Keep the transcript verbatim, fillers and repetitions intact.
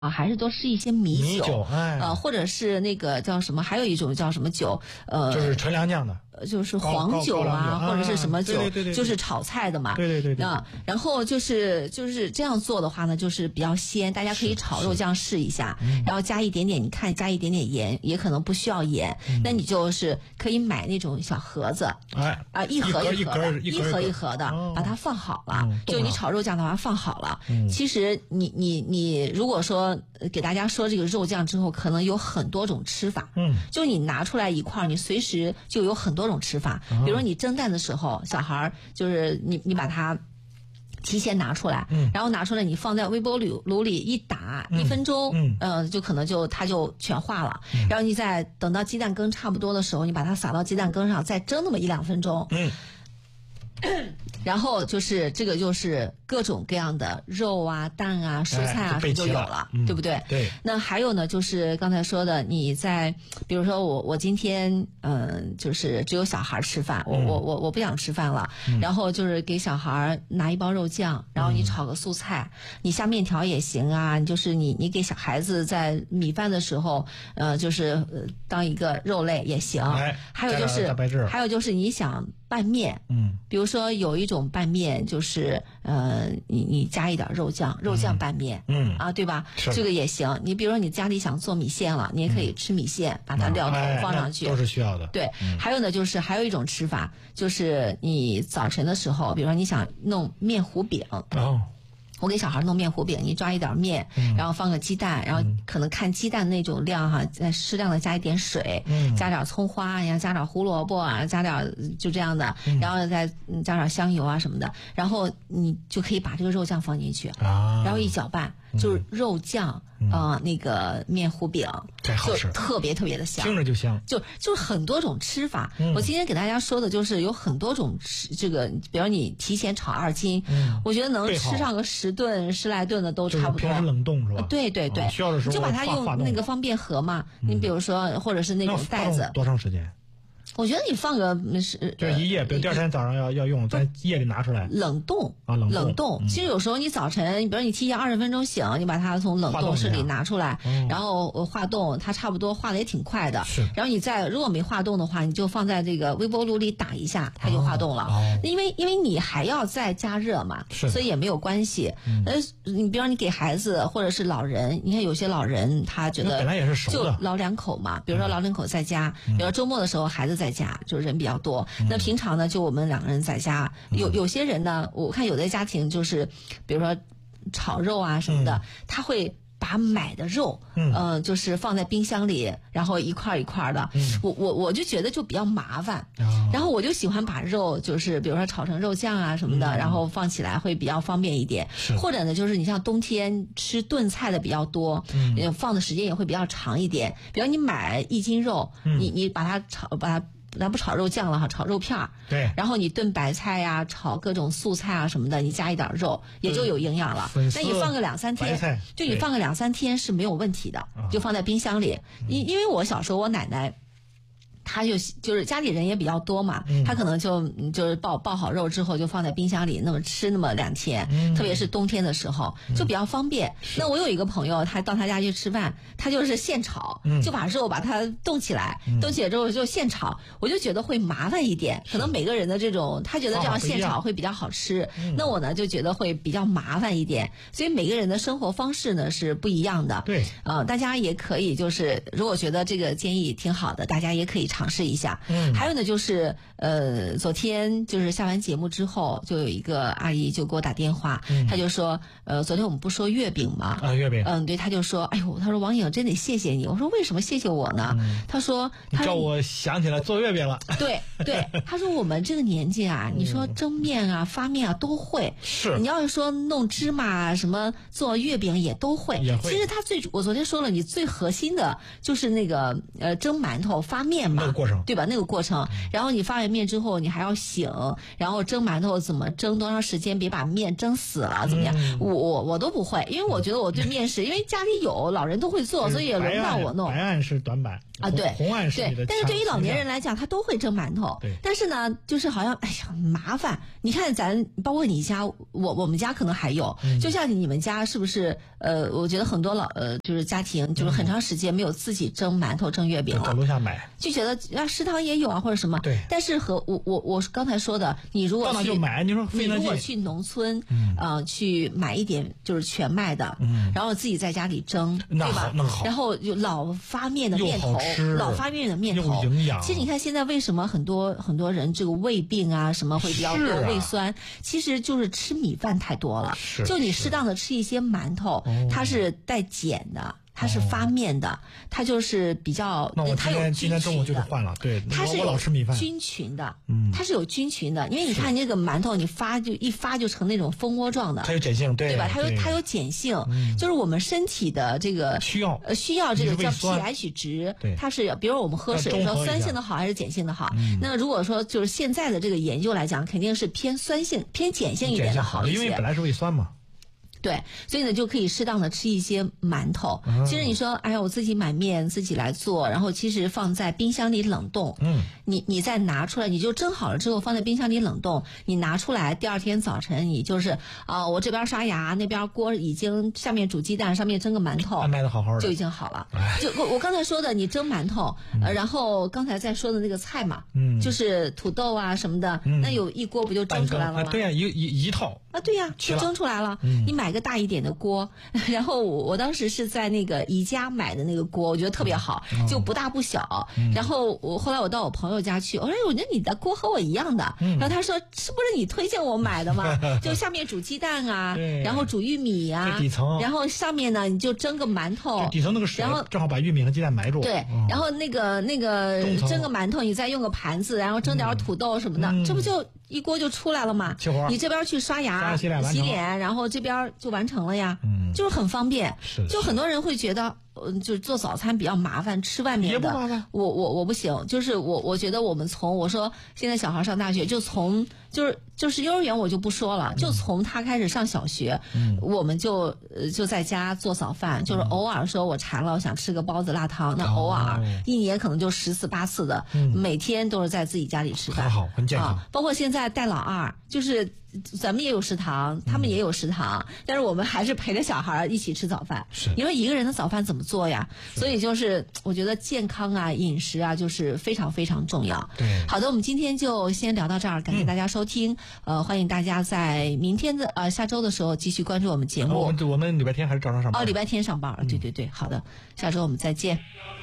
啊，还是多吃一些米酒， 米酒，哎， 呃，或者是那个叫什么，还有一种叫什么酒，呃， 就是纯粮酱的， 就是黄酒啊，或者是什么酒， 对对对， 就是炒菜的嘛， 对对对对。 啊，然后就是就是这样做的话呢，就是比较鲜，大家可以炒肉酱试一下，然后加一点点，你看加一点点盐，也可能不需要盐，嗯、那你就是可以买那种小盒子， 哎啊，一盒一盒的， 一盒一盒的， 哦、 把它放好了， 嗯、 就你炒肉酱的话放好了。 嗯、 其实你你你如果说给大家说这个肉酱之后，可能有很多种吃法， 嗯， 就你拿出来一块，你随时就有很多种吃法， 哦、 比如说你蒸蛋的时候，小孩就是你你把它提前拿出来， 嗯， 然后拿出来你放在微波炉炉里一打， 嗯、 一分钟， 嗯， 呃，就可能就它就全化了， 嗯、 然后你再等到鸡蛋羹差不多的时候，你把它撒到鸡蛋羹上，再蒸那么一两分钟， 嗯。 然后就是这个就是各种各样的肉啊、蛋啊、蔬菜啊、 哎、 就有了， 嗯、 对不对？ 对。 那还有呢，就是刚才说的，你在比如说我我今天嗯、呃，就是只有小孩吃饭，我、 嗯、 我我我不想吃饭了、嗯，然后就是给小孩拿一包肉酱，然后你炒个素菜，嗯、你下面条也行啊，就是你你给小孩子在米饭的时候，呃，就是呃当一个肉类也行。 哎、 还有就是还有就是你想拌面， 嗯， 比如说有一种拌面就是呃，你你加一点肉酱，肉酱拌面， 嗯啊，对吧？ 是这个也行。你比如说你家里想做米线了，你也可以吃米线，嗯、把它料头放上去， 哎、都是需要的。 对、 嗯， 还有呢，就是还有一种吃法，就是你早晨的时候，比如说你想弄面糊饼， 哦。 我给小孩弄面糊饼，你抓一点面， 嗯、 然后放个鸡蛋，然后可能看鸡蛋那种量哈，再适量的加一点水， 嗯、 加点葱花呀，加点胡萝卜啊，加点就这样的， 嗯、 然后再加点香油啊什么的，然后你就可以把这个肉酱放进去， 啊、 然后一搅拌，就是肉酱啊、 嗯呃、那个面糊饼， 就特别特别的香， 听着就香， 就就很多种吃法、 嗯。 我今天给大家说的就是有很多种吃这个，比如你提前炒二斤， 嗯、 我觉得能吃上个十顿十来顿的都差不多。 就是平时冷冻是吧？ 对对对， 哦、需要的时候就把它用那个方便盒嘛。你比如说，或者是那种袋子， 多长时间？ 我觉得你放个是就一夜，比如第二天早上要要用，咱夜里拿出来冷冻啊，冷冻。 冷冻、嗯。其实有时候你早晨，比如你提前二十分钟醒，你把它从冷冻室里拿出来， 嗯、 然后化冻，它差不多化的也挺快的。 是。 然后你再如果没化冻的话，你就放在这个微波炉里打一下，它就化冻了。 哦、 因为因为你还要再加热嘛，所以也没有关系。 嗯、 呃，你比如你给孩子或者是老人，你看有些老人他觉得本来也是熟的， 就老两口嘛，比如说老两口在家， 嗯、 比如周末的时候孩子在家，就人比较多。那平常呢，就我们两个人在家，有有些人呢，我看有的家庭就是，比如说炒肉啊什么的， 嗯、 他会把买的肉， 嗯、 呃，就是放在冰箱里，然后一块一块的。 嗯、 我我我就觉得就比较麻烦， 哦、 然后我就喜欢把肉，就是比如说炒成肉酱啊什么的， 嗯、 然后放起来会比较方便一点。或者呢，就是你像冬天吃炖菜的比较多， 嗯、 放的时间也会比较长一点。比如你买一斤肉， 嗯、 你你把它炒，把它。咱不炒肉酱了哈，炒肉片儿。 对。 然后你炖白菜呀、啊，炒各种素菜啊什么的，你加一点肉，也就有营养了。那你放个两三天，就你放个两三天是没有问题的，就放在冰箱里。因、嗯、因为我小时候我奶奶。他就就是家里人也比较多嘛， 嗯、 他可能就就是爆爆好肉之后就放在冰箱里，那么吃那么两天， 嗯、 特别是冬天的时候、嗯、就比较方便。那我有一个朋友，他到他家去吃饭，他就是现炒， 嗯、 就把肉把它冻起来， 嗯、 冻起来之后就现炒，我就觉得会麻烦一点，可能每个人的这种他觉得这样现炒会比较好吃，那我呢就觉得会比较麻烦一点，所以每个人的生活方式呢是不一样的。 对， 呃，大家也可以就是如果觉得这个建议挺好的，大家也可以尝试一下。 嗯， 还有呢，就是呃，昨天就是下完节目之后，就有一个阿姨就给我打电话， 嗯、 她就说，呃，昨天我们不说月饼吗？ 啊，月饼。 嗯，对，她就说，哎呦，她说王颖真得谢谢你。我说为什么谢谢我呢？ 嗯、 她说，她叫我想起来做月饼了。 对对，她说我们这个年纪啊，你说蒸面啊、发面啊都会。 是。 你要是说弄芝麻什么做月饼也都会。 也会。 其实她最，我昨天说了，你最核心的就是那个呃蒸馒头发面嘛。 嘛， 那个过程对吧？那个过程，然后你发完面之后，你还要醒，然后蒸馒头怎么蒸多长时间，别把面蒸死了，怎么样？ 嗯、 我我我都不会，因为我觉得我对面食，因为家里有老人都会做，所以也轮不到我弄。 白案是短板啊，对， 红案是你的。 但是对于老年人来讲，他都会蒸馒头。 对， 但是呢，就是好像哎呀麻烦。你看咱包括你家，我我们家可能还有， 嗯、 就像你们家是不是？呃，我觉得很多老呃就是家庭就是很长时间没有自己蒸馒头、蒸月饼了， 在楼下买， 就觉得啊食堂也有啊或者什么。 对。 但是和我我我刚才说的，你如果去到哪就买，你说你如果去农村，嗯、呃，去买一点就是全麦的，嗯，然后自己在家里蒸，对吧？ 那好。 然后有老发面的面头，老发面的面头， 有营养。 其实你看现在为什么很多很多人这个胃病啊什么会比较多， 啊、 胃酸，其实就是吃米饭太多了。 是。 就你适当的吃一些馒头，它是带碱的。它是发面的，它就是比较， 那我它有今天中午就得换了，对， 它是我老吃米饭， 菌群的， 嗯， 它是有菌群的，因为你看那个馒头，你发就一发就成那种蜂窝状的， 它有碱性，对， 对吧？它有它有碱性，嗯、就是我们身体的这个需要， 呃，需要这个叫 pH 值，它是，比如我们喝水的时候，酸性的好还是碱性的好？ 嗯、 那如果说就是现在的这个研究来讲，肯定是偏酸性、偏碱性一点的好一些， 因为本来是胃酸嘛。 对，所以呢，就可以适当的吃一些馒头。嗯、其实你说，哎呀，我自己买面自己来做，然后其实放在冰箱里冷冻。 嗯， 你你再拿出来，你就蒸好了之后放在冰箱里冷冻。你拿出来，第二天早晨你就是啊、呃，我这边刷牙，那边锅已经下面煮鸡蛋，上面蒸个馒头， 安排的好好的， 就已经好了。就我我刚才说的，你蒸馒头，呃，然后刚才在说的那个菜嘛，嗯，就是土豆啊什么的，嗯、那有一锅不就蒸出来了吗？ 啊对呀、啊，一一一套啊，对呀、啊，就蒸出来了。嗯、你买个大一点的锅，然后我我当时是在那个宜家买的那个锅，我觉得特别好，嗯、就不大不小。嗯、然后我后来我到我朋友家去，我说我觉得你的锅和我一样的，嗯、然后他说是不是你推荐我买的吗？就下面煮鸡蛋啊，然后煮玉米啊， 底层， 然后上面呢你就蒸个馒头， 底层那个水， 然后正好把玉米和鸡蛋埋住。 对，嗯、然后那个那个蒸个馒头，你再用个盘子，然后蒸点土豆什么的，嗯、这不就一锅就出来了吗？你这边去刷牙、 洗脸、 洗脸，然后这边就完成了呀，嗯、就是很方便。 是， 就很多人会觉得，嗯，就是做早餐比较麻烦，吃外面的也不麻烦。 我我我不行，就是我我觉得我们从我说现在小孩上大学，就从就是就是幼儿园我就不说了，嗯、就从他开始上小学，嗯、我们就呃就在家做早饭，就是偶尔说我馋了，我想吃个包子、辣汤，那偶尔、哦、一年可能就十次八次的，嗯、每天都是在自己家里吃饭， 很好，很健康。 啊、包括现在带老二，就是咱们也有食堂，他们也有食堂，嗯、但是我们还是陪着小孩一起吃早饭。 是， 因为一个人的早饭怎么做呀？所以就是我觉得健康啊、饮食啊，就是非常非常重要。 对， 好的，我们今天就先聊到这儿，感谢大家收听。嗯、呃，欢迎大家在明天的呃下周的时候继续关注我们节目。 哦、我们我们礼拜天还是照常上班。 哦，礼拜天上班。嗯、对对对，好的，下周我们再见。